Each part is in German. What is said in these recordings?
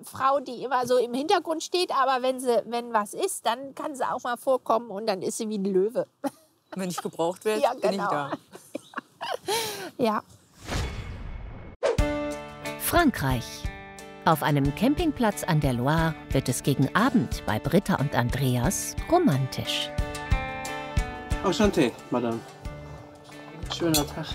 Frau, die immer so im Hintergrund steht, aber wenn was ist, dann kann sie auch mal vorkommen und dann ist sie wie ein Löwe. Wenn ich gebraucht werde, Ja, bin ich genau. da. Ja. Frankreich. Auf einem Campingplatz an der Loire wird es gegen Abend bei Britta und Andreas romantisch. Enchanté, Madame. Schöner Tag.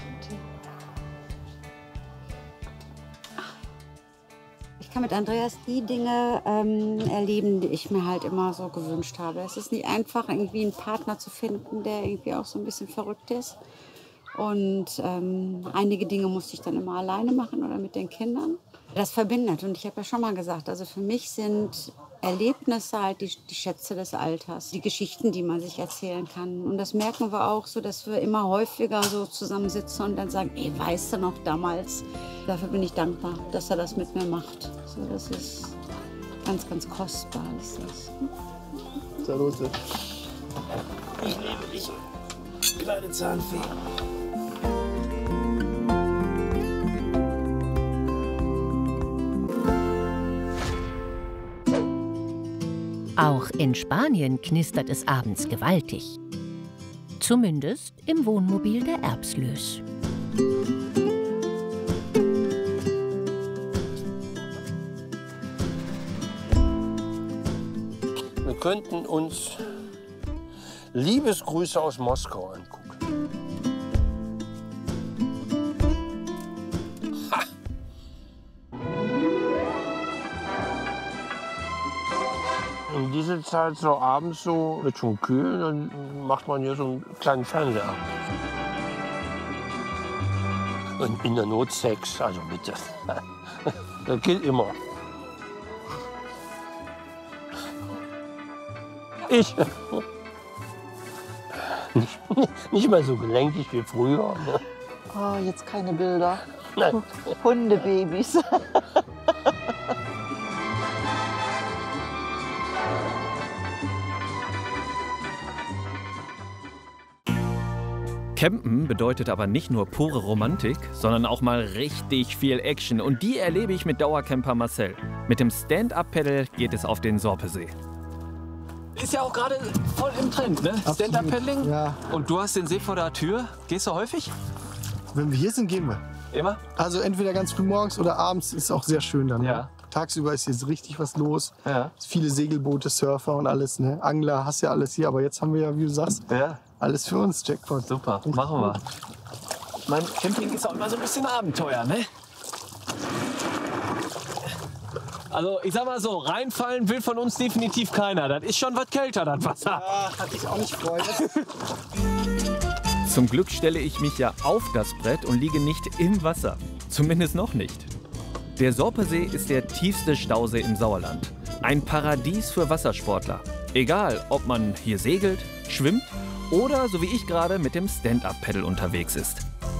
Ich kann mit Andreas die Dinge erleben, die ich mir halt immer so gewünscht habe. Es ist nicht einfach, irgendwie einen Partner zu finden, der irgendwie auch so ein bisschen verrückt ist. Und einige Dinge musste ich dann immer alleine machen oder mit den Kindern. Das verbindet. Und ich habe ja schon mal gesagt, also für mich sind Erlebnisse halt die Schätze des Alters, die Geschichten, die man sich erzählen kann. Und das merken wir auch so, dass wir immer häufiger so zusammensitzen und dann sagen, ey, weißt du noch damals? Dafür bin ich dankbar, dass er das mit mir macht. So, das ist ganz, ganz kostbar. Ist das. Salute. Ich liebe dich, kleine Zahnfee. Auch in Spanien knistert es abends gewaltig. Zumindest im Wohnmobil der Erbslös. Wir könnten uns Liebesgrüße aus Moskau angucken. Ha. In dieser Zeit so abends so, wird schon kühl, dann macht man hier so einen kleinen Fernseher an. Und in der Not Sex, also bitte. Das geht immer. Ich. Nicht mehr so gelenkig wie früher. Ne? Oh, jetzt keine Bilder. Nein. Hundebabys. Campen bedeutet aber nicht nur pure Romantik, sondern auch mal richtig viel Action. Und die erlebe ich mit Dauercamper Marcel. Mit dem Stand-Up-Pedal geht es auf den Sorpesee. Ist ja auch gerade voll im Trend, ne? Stand-Up-Paddling. Ja. Und du hast den See vor der Tür. Gehst du häufig? Wenn wir hier sind, gehen wir. Immer? Also entweder ganz früh morgens oder abends ist auch sehr schön dann. Ja. Ne? Tagsüber ist hier richtig was los. Ja. Viele Segelboote, Surfer und alles. Ne? Angler, hast ja alles hier. Aber jetzt haben wir ja, wie du sagst, Ja. alles für uns. Jackpot. Super, machen wir. Ich meine, Camping ist auch immer so ein bisschen Abenteuer, ne? Also ich sag mal so, reinfallen will von uns definitiv keiner. Das ist schon was kälter, das Wasser. Ja, hatte ich auch nicht Freude. Zum Glück stelle ich mich ja auf das Brett und liege nicht im Wasser. Zumindest noch nicht. Der Sorpesee ist der tiefste Stausee im Sauerland. Ein Paradies für Wassersportler. Egal, ob man hier segelt, schwimmt oder, so wie ich gerade, mit dem Stand-Up-Pedal unterwegs ist.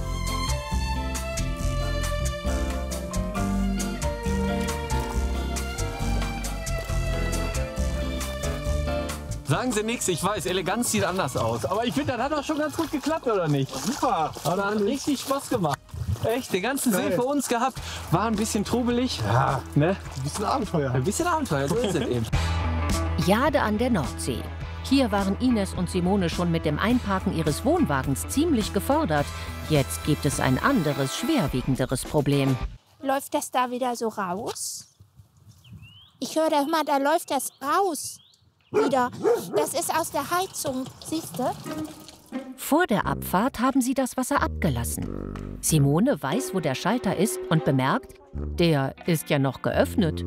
Sagen Sie nichts, ich weiß, Eleganz sieht anders aus. Aber ich finde, das hat doch schon ganz gut geklappt, oder nicht? Super. Aber da hat richtig Spaß gemacht. Echt, den ganzen See Geil. für uns gehabt. War ein bisschen trubelig. Ja, Ne? ein bisschen Abenteuer. Ein bisschen Abenteuer, so ist es eben. Jade an der Nordsee. Hier waren Ines und Simone schon mit dem Einparken ihres Wohnwagens ziemlich gefordert. Jetzt gibt es ein anderes, schwerwiegenderes Problem. Läuft das da wieder so raus? Ich höre da immer, da läuft das raus. Wieder. Das ist aus der Heizung, siehst du? Vor der Abfahrt haben sie das Wasser abgelassen. Simone weiß, wo der Schalter ist und bemerkt, der ist ja noch geöffnet.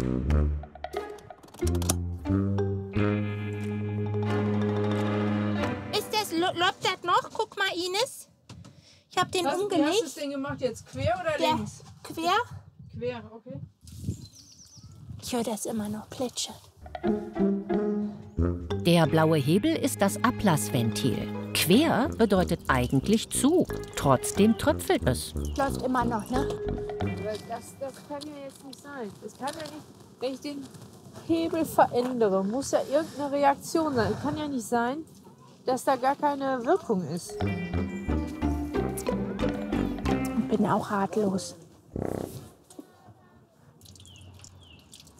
Ist das, läuft das noch? Guck mal, Ines. Ich habe den umgelegt. Wie hast du das denn gemacht? Jetzt quer oder Der links? quer. Quer, okay. Ich höre das immer noch plätschern. Der blaue Hebel ist das Ablassventil. Quer bedeutet eigentlich zu. Trotzdem tröpfelt es. Läuft immer noch, ne? Das kann ja jetzt nicht sein. Das kann ja nicht, wenn ich den Hebel verändere, muss ja irgendeine Reaktion sein. Es kann ja nicht sein, dass da gar keine Wirkung ist. Ich bin auch ratlos.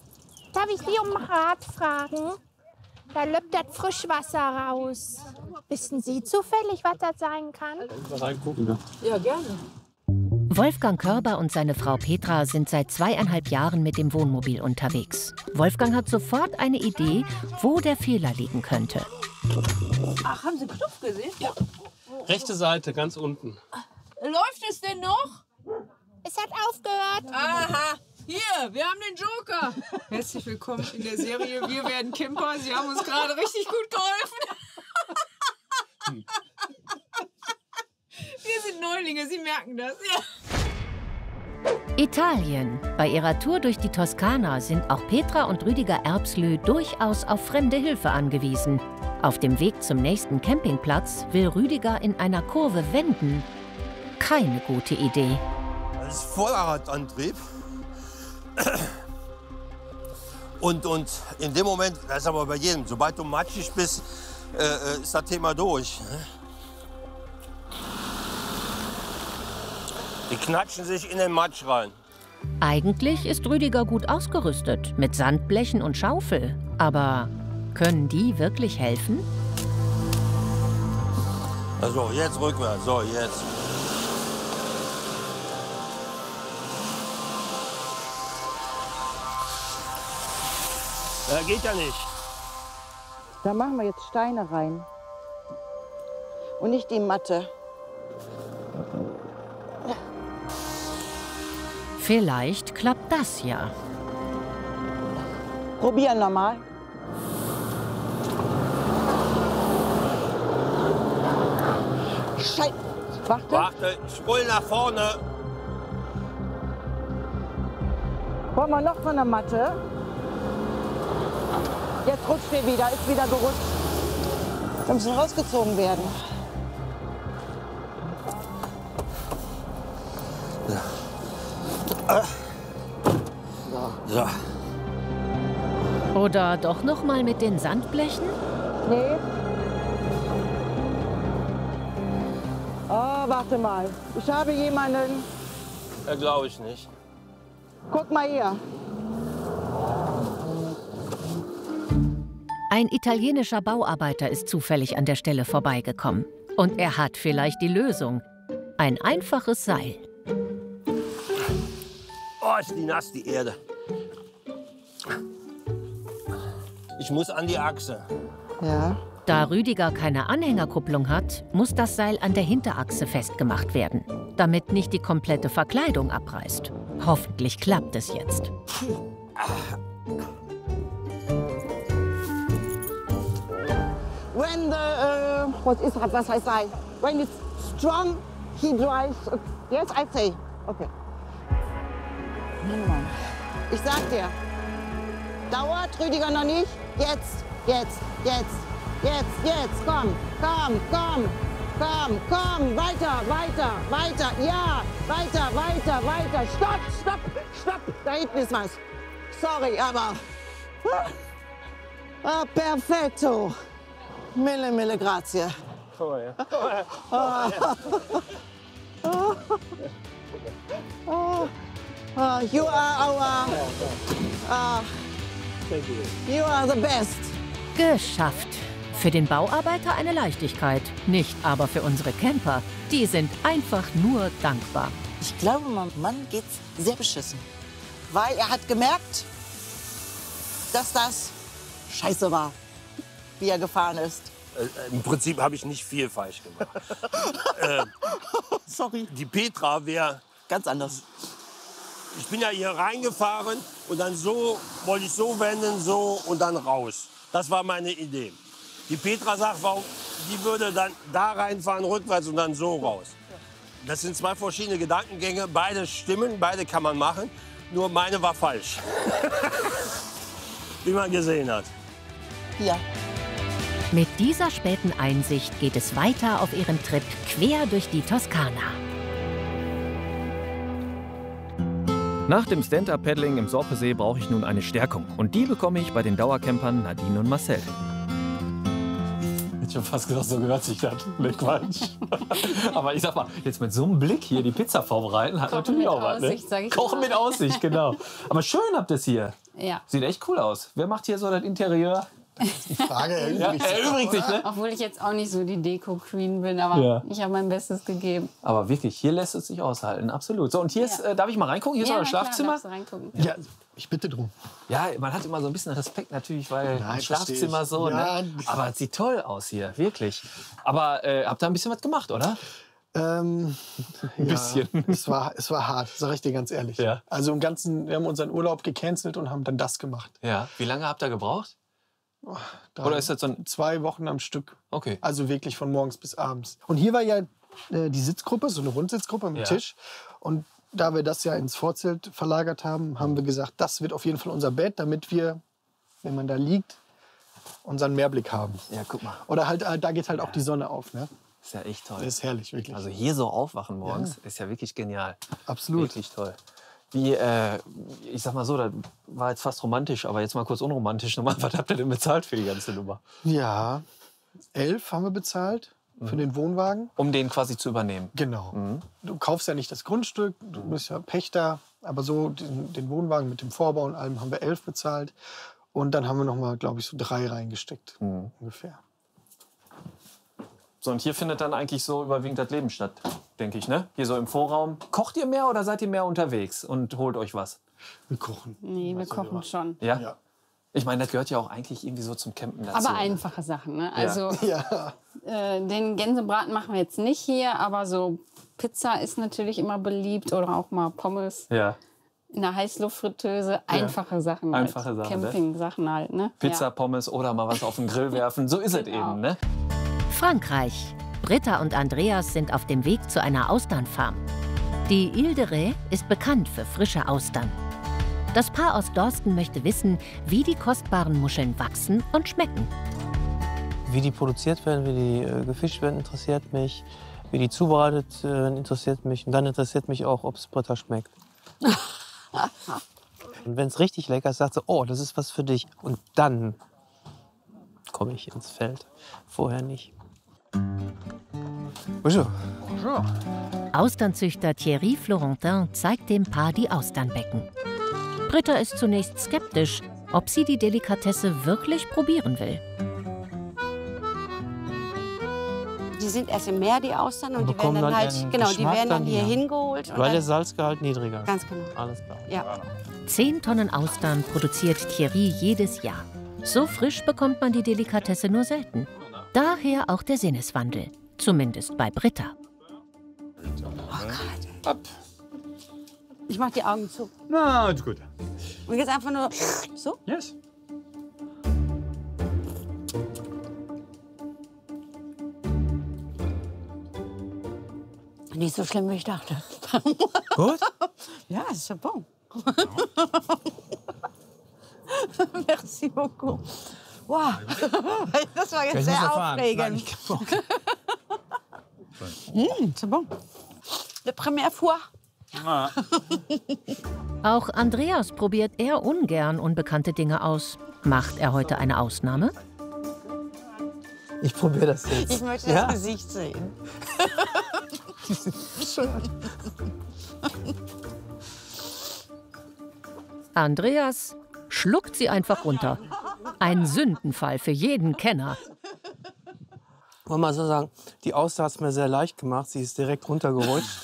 Darf ich Sie um Rat fragen? Da löppt das Frischwasser raus. Wissen Sie zufällig, was das sein kann? Mal reingucken. Ja, gerne. Wolfgang Körber und seine Frau Petra sind seit 2,5 Jahren mit dem Wohnmobil unterwegs. Wolfgang hat sofort eine Idee, wo der Fehler liegen könnte. Ach, haben Sie einen Knopf gesehen? Ja. Rechte Seite, ganz unten. Läuft es denn noch? Es hat aufgehört. Aha. Hier, wir haben den Joker. Herzlich willkommen in der Serie Wir werden Camper. Sie haben uns gerade richtig gut geholfen. Wir sind Neulinge, Sie merken das. Ja. Italien. Bei ihrer Tour durch die Toskana sind auch Petra und Rüdiger Erbslö durchaus auf fremde Hilfe angewiesen. Auf dem Weg zum nächsten Campingplatz will Rüdiger in einer Kurve wenden. Keine gute Idee. Das ist Vorderradantrieb. Und in dem Moment, das ist aber bei jedem, sobald du matschig bist, ist das Thema durch. Die knatschen sich in den Matsch rein. Eigentlich ist Rüdiger gut ausgerüstet, mit Sandblechen und Schaufel. Aber können die wirklich helfen? Also jetzt rückwärts, so jetzt. Geht ja nicht. Da machen wir jetzt Steine rein. Und nicht die Matte. Vielleicht klappt das ja. Probieren nochmal. Scheiße. Warte. Warte, spul nach vorne. Wollen wir noch von der Matte? Jetzt rutscht er wieder, ist wieder gerutscht. Wir müssen rausgezogen werden. So. Oder doch noch mal mit den Sandblechen? Nee. Oh, warte mal. Ich habe jemanden. Glaube ich nicht. Guck mal hier. Ein italienischer Bauarbeiter ist zufällig an der Stelle vorbeigekommen. Und er hat vielleicht die Lösung. Ein einfaches Seil. Oh, ist die nass, die Erde. Ich muss an die Achse. Ja. Da Rüdiger keine Anhängerkupplung hat, muss das Seil an der Hinterachse festgemacht werden, damit nicht die komplette Verkleidung abreißt. Hoffentlich klappt es jetzt. When the what heißt Seil? When it's strong, he drives. Yes, I say. Okay. Mann. Ich sag dir. Dauert Rüdiger noch nicht? Jetzt. Komm. Weiter. Ja, weiter. Stopp. Da hinten ist was. Sorry, aber. Perfetto. Mille grazie. You are the best. Geschafft. Für den Bauarbeiter eine Leichtigkeit, nicht aber für unsere Camper. Die sind einfach nur dankbar. Ich glaube, meinem Mann geht's sehr beschissen. Weil er hat gemerkt, dass das scheiße war, wie er gefahren ist. Im Prinzip habe ich nicht viel falsch gemacht. Sorry. Die Petra wäre Ganz anders. Ich bin ja hier reingefahren und dann so, wollte ich so wenden, so und dann raus. Das war meine Idee. Die Petra sagt, warum, die würde dann da reinfahren, rückwärts und dann so raus. Das sind zwei verschiedene Gedankengänge, beide stimmen, beide kann man machen, nur meine war falsch. Wie man gesehen hat. Ja. Mit dieser späten Einsicht geht es weiter auf ihrem Trip quer durch die Toskana. Nach dem Stand-Up-Paddling im Sorpesee brauche ich nun eine Stärkung. Und die bekomme ich bei den Dauercampern Nadine und Marcel. Ich hätte schon fast gedacht, so gehört sich das. Ne, Quatsch. Aber ich sag mal, jetzt mit so einem Blick hier die Pizza vorbereiten, hat Kochen natürlich mit auch was. Ne? Aussicht, sag ich Kochen immer. mit Aussicht, genau. Aber schön habt ihr es hier. Ja. Sieht echt cool aus. Wer macht hier so das Interieur? Die Frage erübrigt sich, ne? Obwohl ich jetzt auch nicht so die Deko-Queen bin, aber ich habe mein Bestes gegeben. Aber wirklich, hier lässt es sich aushalten, absolut. So, und hier ist, darf ich mal reingucken? Hier ist euer Schlafzimmer. Klar, darfst du reingucken. Ja, ich bitte drum. Ja, man hat immer so ein bisschen Respekt natürlich, weil Nein, Schlafzimmer so, ja. ne? Aber es sieht toll aus hier, wirklich. Aber habt ihr ein bisschen was gemacht, oder? Ein bisschen. Es war hart, sag ich dir ganz ehrlich. Ja. Also im Ganzen, wir haben unseren Urlaub gecancelt und haben dann das gemacht. Ja. Wie lange habt ihr gebraucht? Oder ist das so 2 Wochen am Stück. Okay. Also wirklich von morgens bis abends. Und hier war ja die Sitzgruppe, so eine Rundsitzgruppe mit Tisch. Und da wir das ja ins Vorzelt verlagert haben, haben wir gesagt, das wird auf jeden Fall unser Bett, damit wir, wenn man da liegt, unseren Mehrblick haben. Ja, guck mal. Oder halt, da geht halt auch die Sonne auf. Ne? Ist ja echt toll. Das ist herrlich, wirklich. Also hier so aufwachen morgens ist ja wirklich genial. Absolut. Wirklich toll. Wie, ich sag mal so, das war jetzt fast romantisch, aber jetzt mal kurz unromantisch. Nochmal, was habt ihr denn bezahlt für die ganze Nummer? Ja, 11 haben wir bezahlt für den Wohnwagen. Um den quasi zu übernehmen? Genau. Du kaufst ja nicht das Grundstück, du bist ja Pächter. Aber so den Wohnwagen mit dem Vorbau und allem haben wir 11 bezahlt. Und dann haben wir noch mal, glaube ich, so 3 reingesteckt, ungefähr. So, und hier findet dann eigentlich so überwiegend das Leben statt, denke ich, ne? Hier so im Vorraum. Kocht ihr mehr oder seid ihr mehr unterwegs und holt euch was? Wir kochen. Nee, wir kochen schon. Ja? Ja. Ich meine, das gehört ja auch eigentlich irgendwie so zum Campen dazu. Aber einfache Sachen, ne? Also Ja. den Gänsebraten machen wir jetzt nicht hier, aber so Pizza ist natürlich immer beliebt oder auch mal Pommes Ja. in der Heißluftfritteuse. Einfache Sachen. Einfache Sachen, ne? Camping-Sachen halt, ne? Pizza, Pommes oder mal was auf den Grill werfen. So ist es eben, ne? Frankreich. Britta und Andreas sind auf dem Weg zu einer Austernfarm. Die Ile de Ré ist bekannt für frische Austern. Das Paar aus Dorsten möchte wissen, wie die kostbaren Muscheln wachsen und schmecken. Wie die produziert werden, wie die gefischt werden, interessiert mich. Wie die zubereitet werden, interessiert mich. Und dann interessiert mich auch, ob es Britta schmeckt. Und wenn es richtig lecker ist, sagt sie, oh, das ist was für dich. Und dann komme ich ins Feld. Vorher nicht. Bonjour. Bonjour. Austernzüchter Thierry Florentin zeigt dem Paar die Austernbecken. Britta ist zunächst skeptisch, ob sie die Delikatesse wirklich probieren will. Die sind erst im Meer, die Austern, und die werden Bekommen dann dann halt, ihren genau, die Geschmack werden dann dann hier hier. hingeholt. Und Weil der dann, Salzgehalt niedriger ist. ganz genau. Alles klar. Ja. 10 Tonnen Austern produziert Thierry jedes Jahr. So frisch bekommt man die Delikatesse nur selten. Daher auch der Sinneswandel, zumindest bei Britta. Oh Gott. Ich mach die Augen zu. Na, ist gut. Und jetzt einfach nur so. Yes. Nicht so schlimm, wie ich dachte. Gut? Ja, c'est bon. Merci beaucoup. Wow, das war jetzt sehr aufregend. C'est bon. La première fois. Auch Andreas probiert eher ungern unbekannte Dinge aus. Macht er heute eine Ausnahme? Ich probiere das jetzt. Ich möchte das Gesicht sehen. Andreas schluckt sie einfach runter. Ein Sündenfall für jeden Kenner. Ich wollte mal so sagen, die Auster hat es mir sehr leicht gemacht. Sie ist direkt runtergerutscht.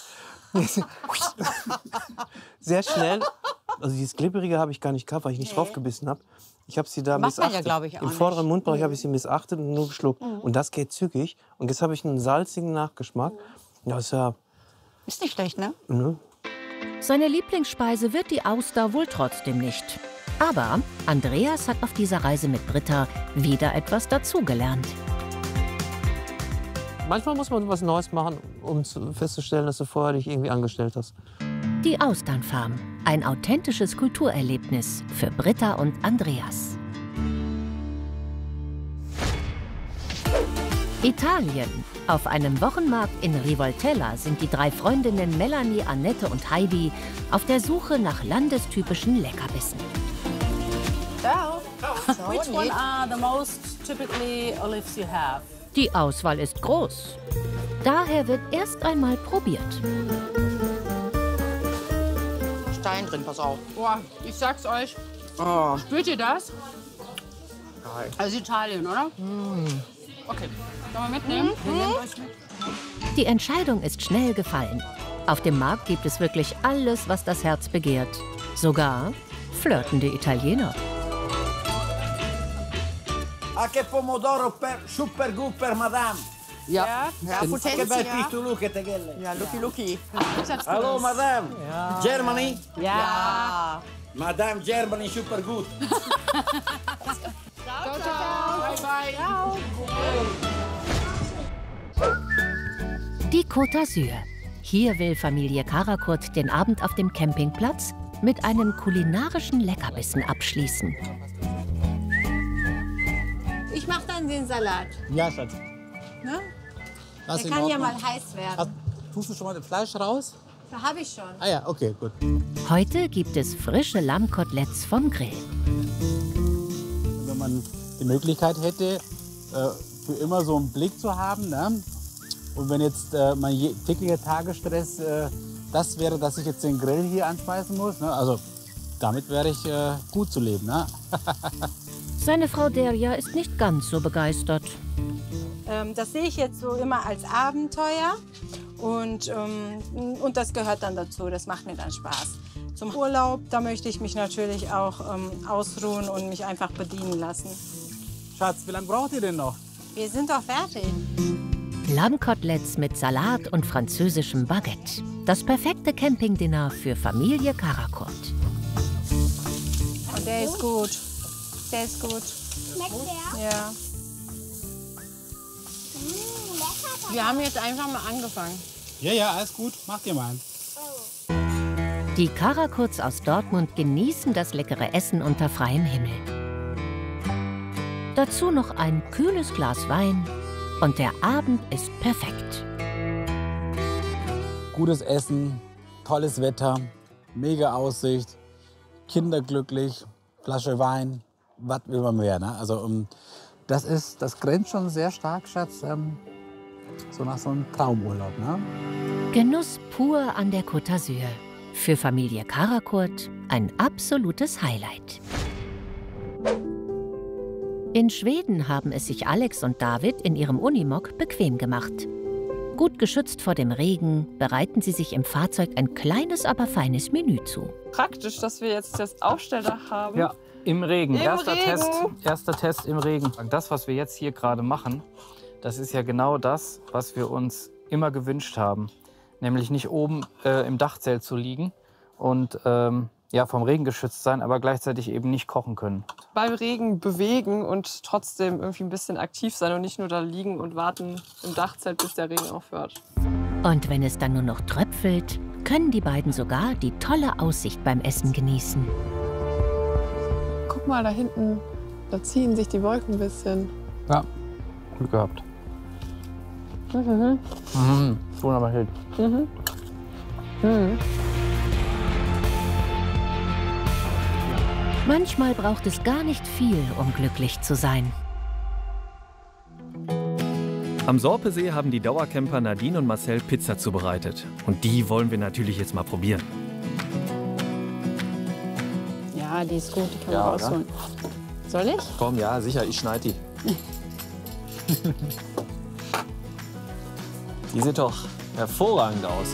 Sehr schnell. Also dieses Glibberige habe ich gar nicht gehabt, weil ich nicht drauf gebissen habe. Ich habe sie da Macht man ja, missachtet. glaube ich, auch Im nicht. vorderen Mundbereich habe ich sie missachtet und nur geschluckt. Und das geht zügig. Und jetzt habe ich einen salzigen Nachgeschmack. Ja, ist ja... Ist nicht schlecht, ne? Ne? Seine Lieblingsspeise wird die Auster wohl trotzdem nicht. Aber Andreas hat auf dieser Reise mit Britta wieder etwas dazugelernt. Manchmal muss man was Neues machen, um festzustellen, dass du vorher dich irgendwie angestellt hast. Die Austernfarm. Ein authentisches Kulturerlebnis für Britta und Andreas. Italien. Auf einem Wochenmarkt in Rivoltella sind die 3 Freundinnen Melanie, Annette und Heidi auf der Suche nach landestypischen Leckerbissen. Ciao. So, which one are the most typically olives you have? Die Auswahl ist groß. Daher wird erst einmal probiert. Stein drin, pass auf. Boah, ich sag's euch, Oh. Spürt ihr das? Das ist Italien, oder? Okay. Sollen wir mitnehmen? Wir nehmen euch mit. Die Entscheidung ist schnell gefallen. Auf dem Markt gibt es wirklich alles, was das Herz begehrt. Sogar flirtende Italiener. Anche pomodoro super gut per Madame. Ja, Che bel pitulu che te gelle. Ja, Lucky. Hallo Madame. Ja. Germany? Ja. Madame Germany super gut. Ciao, ciao. Bye, bye. Ciao. Die Côte d'Azur. Hier will Familie Karakurt den Abend auf dem Campingplatz mit einem kulinarischen Leckerbissen abschließen. Ich mache dann den Salat. Ja, Schatz. Ne? Das Der in kann ja Ordnung. mal heiß werden. Tust du schon mal das Fleisch raus? Da habe ich schon. Ah ja, okay, gut. Heute gibt es frische Lammkoteletts vom Grill. Wenn man die Möglichkeit hätte, für immer so einen Blick zu haben, ne? Und wenn jetzt mein täglicher Tagesstress das wäre, dass ich jetzt den Grill hier anschmeißen muss, ne? Also damit wäre ich gut zu leben. Ne? Seine Frau Derja ist nicht ganz so begeistert. Das sehe ich jetzt so immer als Abenteuer und das gehört dann dazu, das macht mir dann Spaß. Zum Urlaub, da möchte ich mich natürlich auch ausruhen und mich einfach bedienen lassen. Schatz, wie lange braucht ihr denn noch? Wir sind doch fertig. Lammkoteletts mit Salat und französischem Baguette. Das perfekte Campingdinner für Familie Karakurt. Und der ist gut. Der ist gut. Schmeckt der? Ja. Wir haben jetzt einfach mal angefangen. Ja, alles gut. Macht ihr mal. Die Karakurts aus Dortmund genießen das leckere Essen unter freiem Himmel. Dazu noch ein kühles Glas Wein und der Abend ist perfekt. Gutes Essen, tolles Wetter, mega Aussicht, Kinder glücklich, Flasche Wein, was will man mehr. Ne? Also das grenzt schon sehr stark, Schatz, so nach so einem Traumurlaub. Ne? Genuss pur an der Côte d'Azur. Für Familie Karakurt ein absolutes Highlight. In Schweden haben es sich Alex und David in ihrem Unimog bequem gemacht. Gut geschützt vor dem Regen bereiten sie sich im Fahrzeug ein kleines, aber feines Menü zu. Praktisch, dass wir jetzt das Aufstelldach haben. Ja, im Regen. Im Erster Regen. Test im Regen. Das, was wir jetzt hier gerade machen, das ist ja genau das, was wir uns immer gewünscht haben. Nämlich nicht oben im Dachzelt zu liegen und vom Regen geschützt sein, aber gleichzeitig eben nicht kochen können. Beim Regen bewegen und trotzdem irgendwie ein bisschen aktiv sein und nicht nur da liegen und warten im Dachzelt, bis der Regen aufhört. Und wenn es dann nur noch tröpfelt, können die beiden sogar die tolle Aussicht beim Essen genießen. Guck mal, da hinten, da ziehen sich die Wolken ein bisschen. Ja, Glück gehabt. Wunderbar Hild. Manchmal braucht es gar nicht viel, um glücklich zu sein. Am Sorpesee haben die Dauercamper Nadine und Marcel Pizza zubereitet. Und die wollen wir natürlich jetzt mal probieren. Ja, die ist gut, die kann Ja, man rausholen. Soll ich? Komm, ja, sicher, ich schneide die. Die sieht doch hervorragend aus.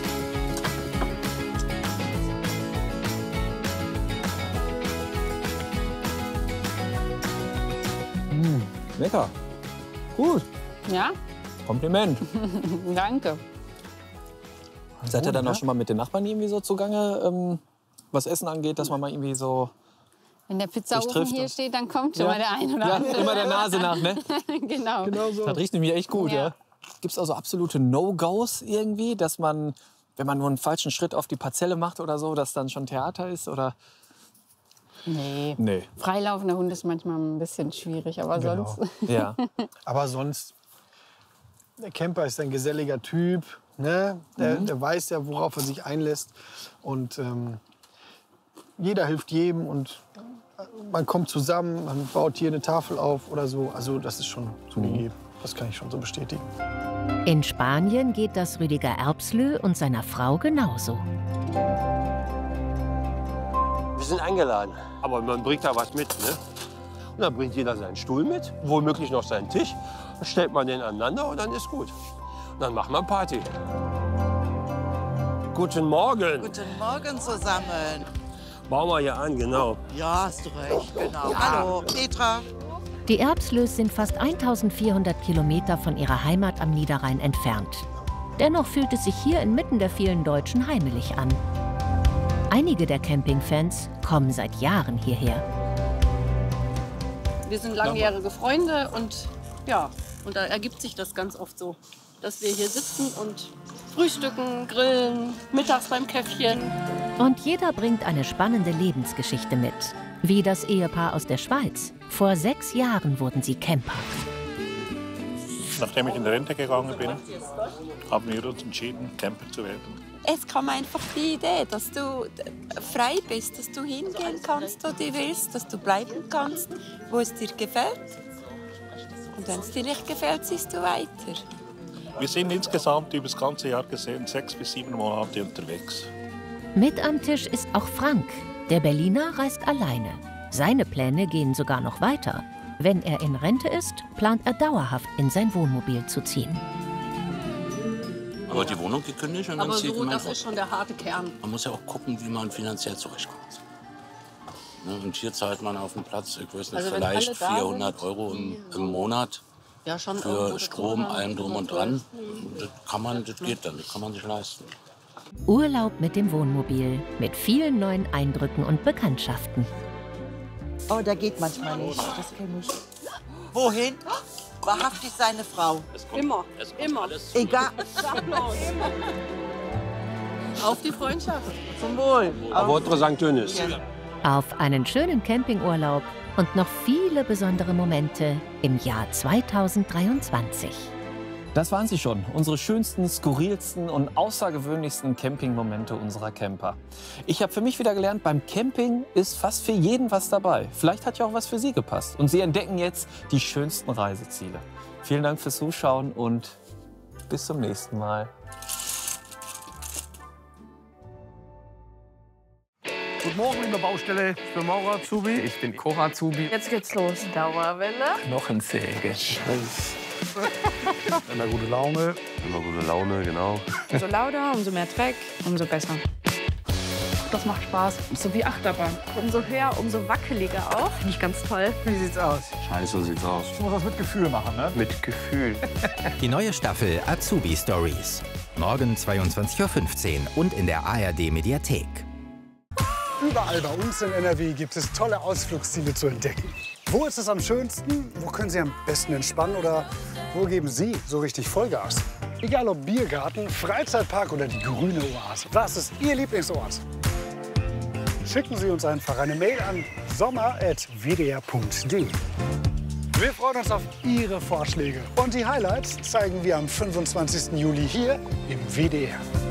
Lecker. Gut. Ja? Kompliment. Danke. Seid ihr dann auch schon mal mit den Nachbarn irgendwie so zugange, was Essen angeht, dass man mal irgendwie so... Wenn der Pizzaofen hier steht, dann kommt schon mal der ein oder ja, andere. immer der Nase nach, ne? Genau. So. Das riecht nämlich echt gut, ja. Gibt es also absolute No-Gos irgendwie, dass man, wenn man nur einen falschen Schritt auf die Parzelle macht oder so, dass dann schon Theater ist, oder? Nee. Nee. Freilaufender Hund ist manchmal ein bisschen schwierig, aber sonst... Ja. Aber sonst, der Camper ist ein geselliger Typ, ne? Der weiß ja, worauf er sich einlässt. Und jeder hilft jedem und man kommt zusammen, man baut hier eine Tafel auf oder so. Also das ist schon so gegeben. Das kann ich schon so bestätigen. In Spanien geht das Rüdiger Erbslö und seiner Frau genauso. Wir sind eingeladen. Aber man bringt da was mit, ne? Und dann bringt jeder seinen Stuhl mit, womöglich noch seinen Tisch. Dann stellt man den aneinander und dann ist gut. Und dann machen wir Party. Guten Morgen. Guten Morgen zusammen. Bauen wir hier an, genau. Ja, hast du recht, genau. Hallo, Petra. Die Erbslös sind fast 1400 Kilometer von ihrer Heimat am Niederrhein entfernt. Dennoch fühlt es sich hier inmitten der vielen Deutschen heimelig an. Einige der Campingfans kommen seit Jahren hierher. Wir sind langjährige Freunde und ja, und da ergibt sich das ganz oft so, dass wir hier sitzen und frühstücken, grillen, mittags beim Käffchen. Und jeder bringt eine spannende Lebensgeschichte mit. Wie das Ehepaar aus der Schweiz. Vor 6 Jahren wurden sie Camper. Nachdem ich in Rente gegangen bin, haben wir uns entschieden, Camper zu werden. Es kam einfach die Idee, dass du frei bist, dass du hingehen kannst, wo du willst, dass du bleiben kannst, wo es dir gefällt. Und wenn es dir nicht gefällt, siehst du weiter. Wir sind insgesamt über das ganze Jahr gesehen 6 bis 7 Monate unterwegs. Mit am Tisch ist auch Frank. Der Berliner reist alleine. Seine Pläne gehen sogar noch weiter. Wenn er in Rente ist, plant er dauerhaft in sein Wohnmobil zu ziehen. Aber die Wohnung gekündigt und dann zieht man das ist schon der harte Kern. Man muss ja auch gucken, wie man finanziell zurechtkommt. Und hier zahlt man auf dem Platz, ich weiß nicht, Also vielleicht 400 € im Monat ja, schon für Strom, allem drum und dran. Das geht dann, das kann man sich leisten. Urlaub mit dem Wohnmobil, mit vielen neuen Eindrücken und Bekanntschaften. Oh, der geht manchmal nicht, das kenne ich. Wohin? Wahrhaftig seine Frau. Immer. Egal. Sag bloß. Auf die Freundschaft. Zum Wohl. Auf votre St. Dönis. Auf einen schönen Campingurlaub und noch viele besondere Momente im Jahr 2023. Das waren sie schon, unsere schönsten, skurrilsten und außergewöhnlichsten Campingmomente unserer Camper. Ich habe für mich wieder gelernt, beim Camping ist fast für jeden was dabei. Vielleicht hat ja auch was für Sie gepasst. Und Sie entdecken jetzt die schönsten Reiseziele. Vielen Dank fürs Zuschauen und bis zum nächsten Mal. Guten Morgen, liebe Baustelle. Ich bin Maurer Azubi. Ich bin Cora Azubi. Jetzt geht's los. Dauerwelle. Knochensäge. Immer gute Laune. Immer gute Laune, genau. Umso lauter, umso mehr Dreck, umso besser. Das macht Spaß. So wie Achterbahn. Umso höher, umso wackeliger auch. Finde ich ganz toll. Wie sieht's aus? Scheiße sieht's aus. Ich muss das mit Gefühl machen, ne? Mit Gefühl. Die neue Staffel Azubi Stories. Morgen 22:15 Uhr und in der ARD-Mediathek. Überall bei uns in NRW gibt es tolle Ausflugsziele zu entdecken. Wo ist es am schönsten? Wo können Sie am besten entspannen? Oder wo geben Sie so richtig Vollgas? Egal ob Biergarten, Freizeitpark oder die grüne Oase. Was ist Ihr Lieblingsort? Schicken Sie uns einfach eine Mail an sommer@wdr.de. Wir freuen uns auf Ihre Vorschläge. Und die Highlights zeigen wir am 25. Juli hier im WDR.